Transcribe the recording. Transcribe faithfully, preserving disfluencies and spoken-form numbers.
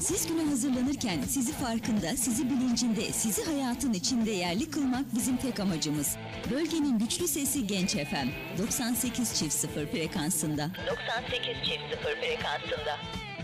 Siz güne hazırlanırken sizi farkında, sizi bilincinde, sizi hayatın içinde yerli kılmak bizim tek amacımız. Bölgenin güçlü sesi Genç F M. doksan sekiz çift sıfır frekansında. doksan sekiz çift sıfır frekansında.